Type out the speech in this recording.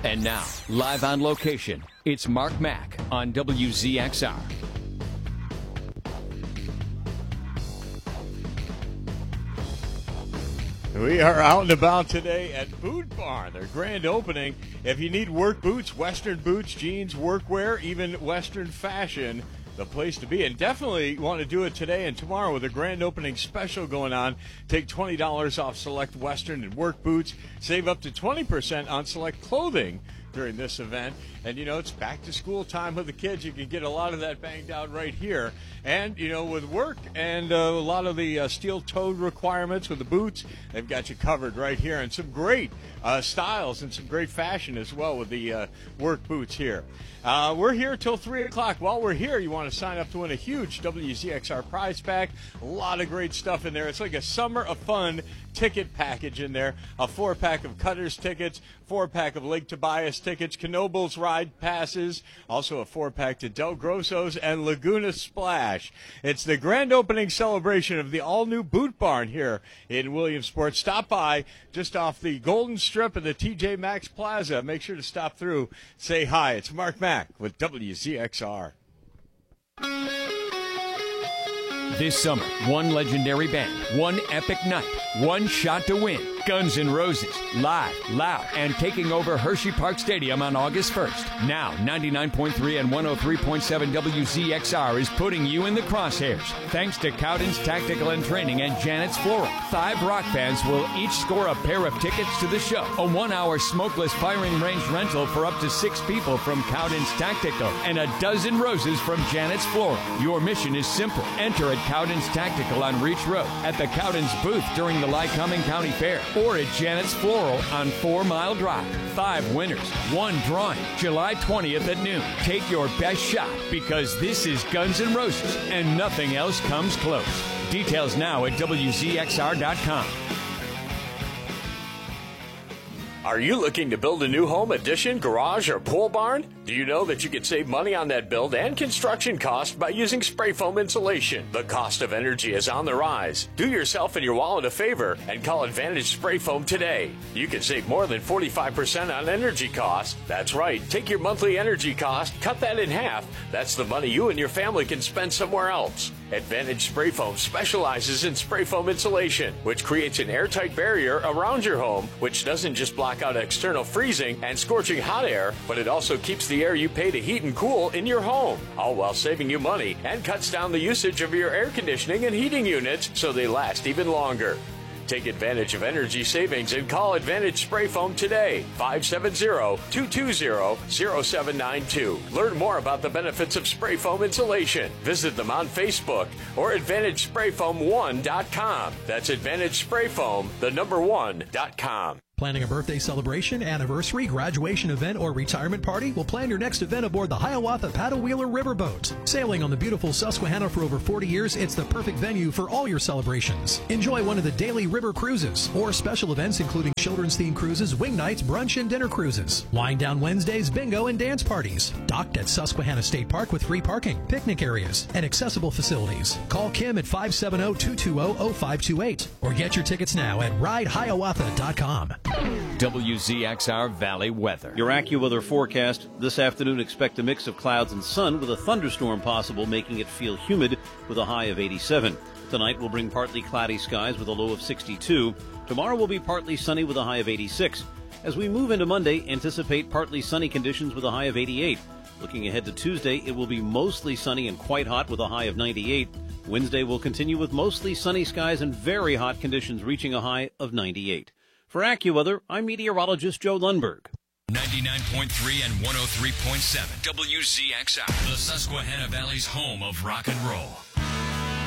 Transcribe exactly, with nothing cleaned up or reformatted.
And now, live on location, it's Mark Mack on W Z X R. We are out and about today at Boot Barn, their grand opening. If you need work boots, Western boots, jeans, workwear, even Western fashion, the place to be. And definitely want to do it today and tomorrow with a grand opening special going on. Take twenty dollars off select Western and work boots. Save up to twenty percent on select clothing during this event. And, you know, it's back to school time with the kids. You can get a lot of that banged out right here. And, you know, with work and uh, a lot of the uh, steel-toed requirements with the boots, they've got you covered right here. And some great uh, styles and some great fashion as well with the uh, work boots here. Uh, we're here till three o'clock. While we're here, you want to sign up to win a huge W Z X R prize pack. A lot of great stuff in there. It's like a summer of fun ticket package in there. A four-pack of Cutters tickets, four-pack of Lake Tobias tickets, Knoebels ride passes, also a four-pack to Del Grosso's and Laguna Splash. It's the grand opening celebration of the all-new Boot Barn here in Williamsport. Stop by just off the Golden Strip of the T J Maxx Plaza. Make sure to stop through. Say hi. It's Mark Mack with W Z X R. This summer, one legendary band, one epic night, one shot to win. Guns N' Roses, live, loud, and taking over Hershey Park Stadium on August first. Now, ninety-nine point three and one oh three point seven W Z X R is putting you in the crosshairs. Thanks to Cowden's Tactical and Training and Janet's Floral. Five rock bands will each score a pair of tickets to the show. A one-hour smokeless firing range rental for up to six people from Cowden's Tactical. And a dozen roses from Janet's Floral. Your mission is simple. Enter at Cowden's Tactical on Reach Road, at the Cowden's booth during the Lycoming County Fair, or at Janet's Floral on Four Mile Drive. Five winners, one drawing, July twentieth at noon. Take your best shot, because this is Guns N' Roses, and nothing else comes close. Details now at W Z X R dot com. Are you looking to build a new home, addition, garage, or pole barn? Do you know that you can save money on that build and construction cost by using spray foam insulation? The cost of energy is on the rise. Do yourself and your wallet a favor and call Advantage Spray Foam today. You can save more than forty-five percent on energy costs. That's right. Take your monthly energy cost, cut that in half. That's the money you and your family can spend somewhere else. Advantage Spray Foam specializes in spray foam insulation, which creates an airtight barrier around your home, which doesn't just block out external freezing and scorching hot air, but it also keeps the air you pay to heat and cool in your home, all while saving you money and cuts down the usage of your air conditioning and heating units so they last even longer. Take advantage of energy savings and call Advantage Spray Foam today, five seven zero, two two zero, zero seven nine two. Learn more about the benefits of spray foam insulation. Visit them on Facebook or advantage spray foam one dot com. That's Advantage Spray Foam, the number one dot com. Planning a birthday celebration, anniversary, graduation event, or retirement party? Well, plan your next event aboard the Hiawatha Paddle Wheeler Riverboat. Sailing on the beautiful Susquehanna for over forty years, it's the perfect venue for all your celebrations. Enjoy one of the daily river cruises or special events including children's themed cruises, wing nights, brunch, and dinner cruises. Wind down Wednesdays, bingo, and dance parties. Docked at Susquehanna State Park with free parking, picnic areas, and accessible facilities. Call Kim at five seven zero, two two zero, zero five two eight or get your tickets now at ride hiawatha dot com. W Z X R Valley weather. Your AccuWeather forecast. This afternoon, expect a mix of clouds and sun with a thunderstorm possible, making it feel humid with a high of eighty-seven. Tonight will bring partly cloudy skies with a low of sixty-two. Tomorrow will be partly sunny with a high of eighty-six. As we move into Monday, anticipate partly sunny conditions with a high of eighty-eight. Looking ahead to Tuesday, it will be mostly sunny and quite hot with a high of ninety-eight. Wednesday will continue with mostly sunny skies and very hot conditions, reaching a high of ninety-eight. For AccuWeather, I'm meteorologist Joe Lundberg. ninety-nine point three and one oh three point seven W Z X R, the Susquehanna Valley's home of rock and roll.